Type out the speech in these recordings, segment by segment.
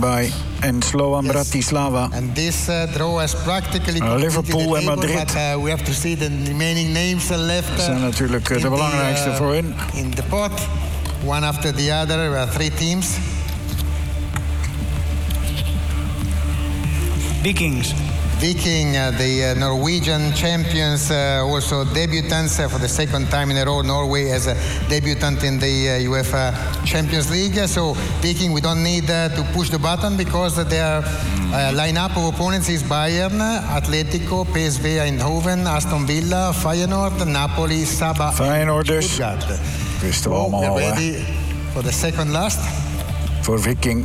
erbij. En Slovan Bratislava. And this draw is practically Liverpool en Madrid. But, we have to see the remaining names left. Dat zijn natuurlijk de belangrijkste voor hun. In the pot, one after the other. We have 3 teams. Vikings. Viking, the Norwegian champions, also debutants for the second time in a row. Norway as a debutant in the UEFA Champions League. So Viking, we don't need to push the button because their line-up of opponents is Bayern, Atletico, PSV Eindhoven, Aston Villa, Feyenoord, Napoli, Saba, Feyenoord dus. Stuttgart. Wisten we allemaal al, ready for the second last. Voor Viking.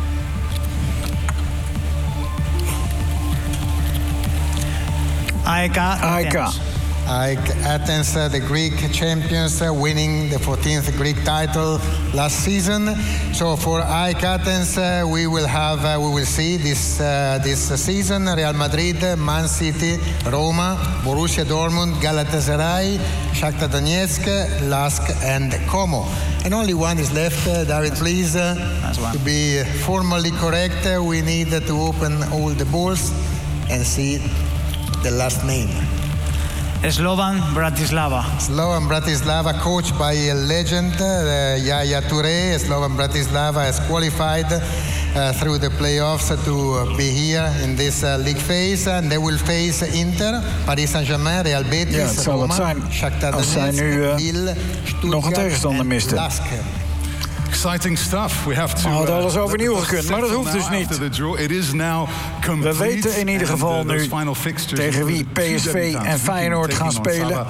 AEK Athens. AEK Athens, the Greek champions, winning the 14th Greek title last season. So for AEK Athens, we will see this season Real Madrid, Man City, Roma, Borussia Dortmund, Galatasaray, Shakhtar Donetsk, Lask, and Como. And only one is left, David, please. To be formally correct, we need to open all the balls and see the last name. Slovan Bratislava. Slovan Bratislava, coached by a legend, Yaya Touré. Slovan Bratislava has qualified through the playoffs to be here in this league phase. And they will face Inter, Paris Saint-Germain, Real Betis, ja, het zal Roma, het zijn Shakhtar als zij Donetsk, nu Lille, nog een tegenstander misten. Exciting stuff. We have to. Had alles overnieuw gekund, maar dat hoeft dus niet. We weten in ieder geval nu tegen wie PSV en Feyenoord gaan spelen.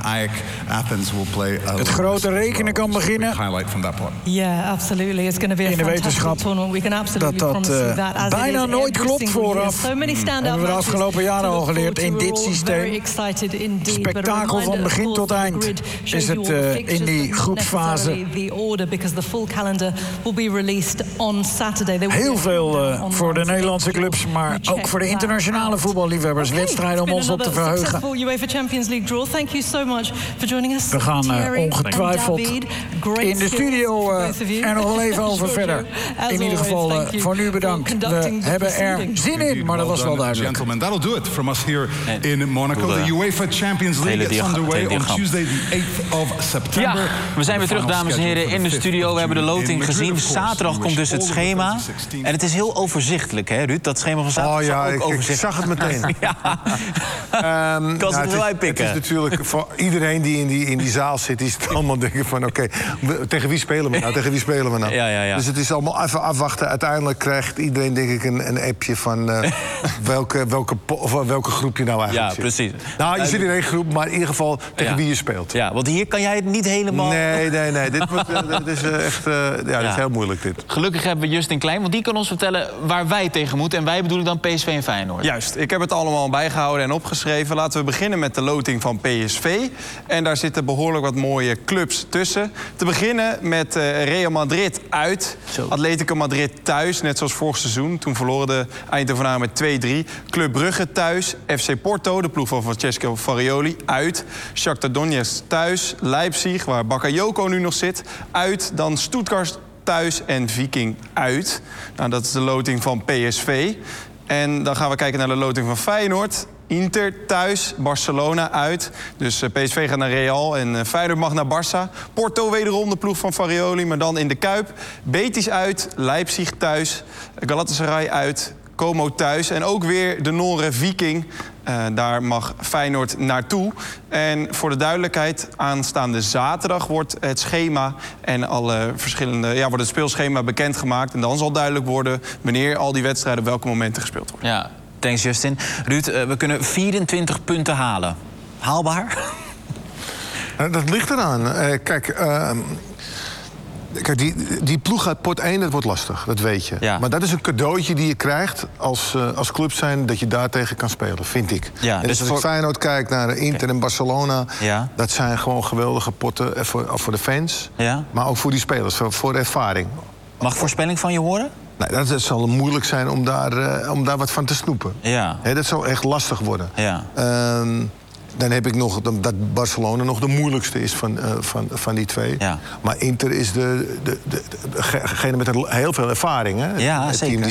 Het grote rekenen kan beginnen. Yeah, absolutely. It's going to be a in de wetenschap dat bijna nooit klopt vooraf. Hebben we de afgelopen jaren al geleerd in dit systeem. Spektakel van begin tot eind is het in die groepsfase. Heel veel voor de Nederlandse clubs, maar ook voor de internationale voetballiefhebbers. Wedstrijden om ons op te verheugen. We gaan ongetwijfeld in de studio er nog wel even over verder. In ieder geval voor nu bedankt. We hebben er zin in, maar dat was wel duidelijk. Gentlemen, that'll do it from us here in Monaco. The UEFA Champions League is underway on Tuesday the 8th of September. Ja, we zijn weer terug, dames en heren, in de studio. We hebben de loting gezien. Zaterdag komt dus het schema. En het is heel overzichtelijk, hè, Ruud? Dat schema van zaterdag is ook overzichtelijk. Ik zag het meteen. Kan ze het wel uitpikken? Het is natuurlijk voor iedereen die in die zaal zit, die zit allemaal denken van oké, tegen wie spelen we nou? Tegen wie spelen we nou? Ja. Dus het is allemaal even afwachten. Uiteindelijk krijgt iedereen denk ik een appje van welke groep je nou eigenlijk zit. Ja, precies. Nou, je zit in één groep, maar in ieder geval tegen wie je speelt. Ja, want hier kan jij het niet helemaal... Nee. Dit is echt dit is heel moeilijk dit. Gelukkig hebben we Justin Klein, want die kan ons vertellen waar wij tegen moeten. En wij bedoelen dan PSV en Feyenoord. Juist, ik heb het allemaal bijgehouden en opgeschreven. Laten we beginnen met de loting van PSV. En daar zitten behoorlijk wat mooie clubs tussen. Te beginnen met Real Madrid uit. Atletico Madrid thuis, net zoals vorig seizoen. Toen verloren de Eindhovenaren met 2-3. Club Brugge thuis. FC Porto, de ploeg van Francesco Farioli, uit. Shakhtar Donetsk thuis. Leipzig, waar Bakayoko nu nog zit, uit. Dan Stuttgart thuis en Viking uit. Nou, dat is de loting van PSV. En dan gaan we kijken naar de loting van Feyenoord. Inter thuis, Barcelona uit. Dus PSV gaat naar Real en Feyenoord mag naar Barça. Porto wederom de ploeg van Farioli, maar dan in de Kuip. Betis uit, Leipzig thuis, Galatasaray uit, Como thuis. En ook weer de Noren Viking. Daar mag Feyenoord naartoe. En voor de duidelijkheid, aanstaande zaterdag wordt het schema en alle verschillende, wordt het speelschema bekendgemaakt. En dan zal duidelijk worden wanneer al die wedstrijden op welke momenten gespeeld worden. Ja, thanks Justin. Ruud, we kunnen 24 punten halen. Haalbaar? Dat ligt eraan. Kijk, die ploeg uit pot 1, dat wordt lastig, dat weet je. Ja. Maar dat is een cadeautje die je krijgt als club zijn, dat je daar tegen kan spelen, vind ik. Ja, en dus als ik Feyenoord kijk naar Inter en Barcelona, dat zijn gewoon geweldige potten voor de fans. Ja. Maar ook voor die spelers, voor de ervaring. Mag ik voorspelling van je horen? Nee, dat zal moeilijk zijn om daar wat van te snoepen. Ja. Dat zal echt lastig worden. Ja. Dan heb ik nog dat Barcelona nog de moeilijkste is van die twee. Ja. Maar Inter is degene met heel veel ervaring. Hè? Ja, het zeker. team